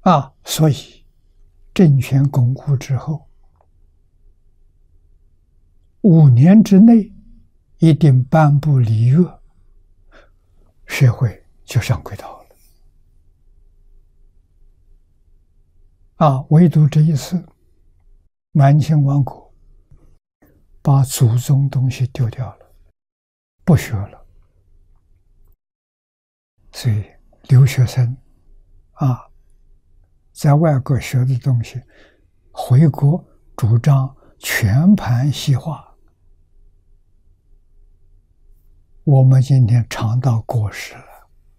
所以政权巩固之后，5年之内一定颁布礼乐，社会就上轨道了。唯独这一次，满清亡国，把祖宗东西丢掉了，不学了。所以留学生在外国学的东西，回国主张全盘西化，我们今天尝到果实了。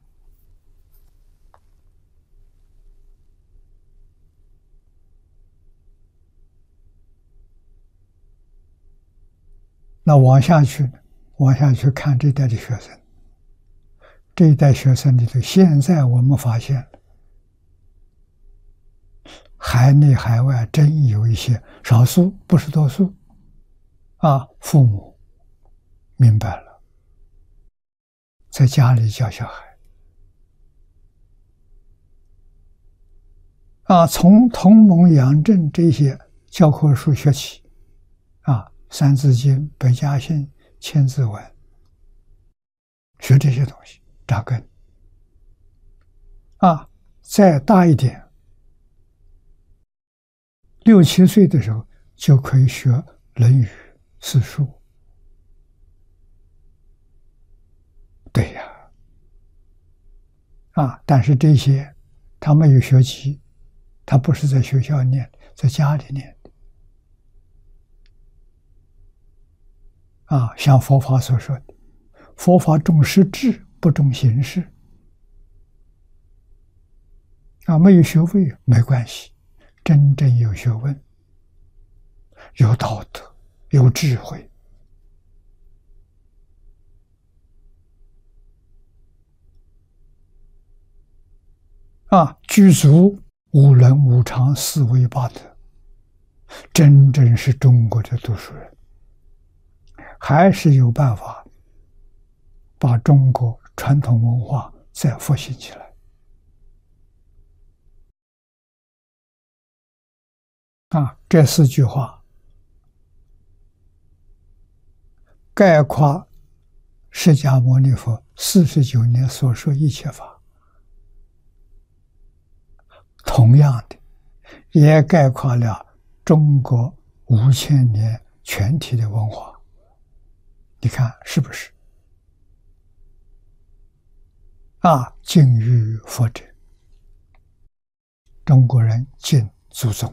那往下去看这一代的学生，这一代学生里头，现在我们发现海内海外真有一些少数，不是多数父母明白了，在家里教小孩从同盟养正这些教科书学起三字经、百家姓、千字文，学这些东西扎根再大一点，6、7岁的时候就可以学《论语》四书。对呀，但是这些他没有学习，他不是在学校念，在家里念像佛法所说的，佛法重实质，不重形式。没有学位没关系，真正有学问、有道德、有智慧具足5伦5常4威8德，真正是中国的读书人，还是有办法把中国传统文化再复兴起来这4句话概括释迦牟尼佛49年所说一切法，同样的也概括了中国5000年全体的文化。你看是不是敬于佛者，中国人敬祖宗，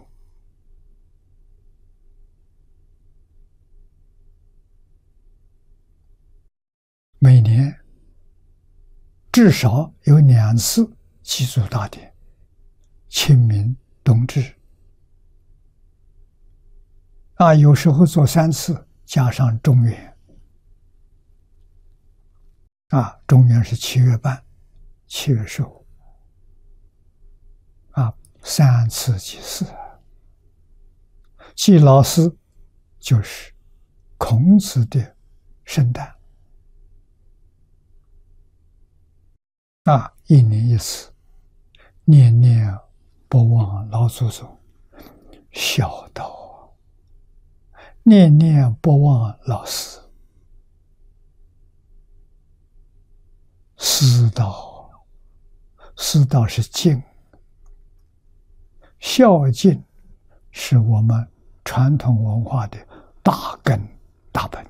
每年至少有2次祭祖大典，清明、冬至有时候做3次，加上中元中元是7月半，7月153次祭祀。祭老师就是孔子的圣诞1年1次，念念不忘老祖宗，孝道念念不忘老师，师道，师道是敬，孝敬是我们传统文化的大根大本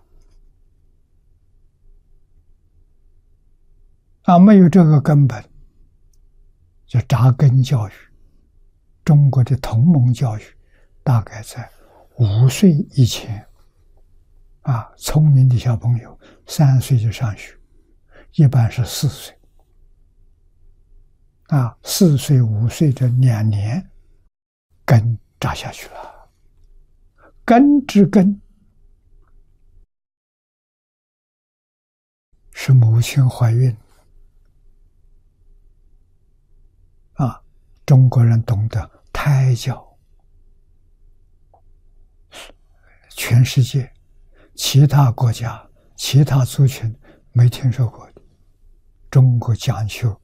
没有这个根本，就扎根教育。中国的同盟教育大概在5岁以前聪明的小朋友3岁就上学，一般是4岁4岁5岁这2年根扎下去了。根之根是母亲怀孕中国人懂得胎教，全世界其他国家其他族群没听说过的，中国讲究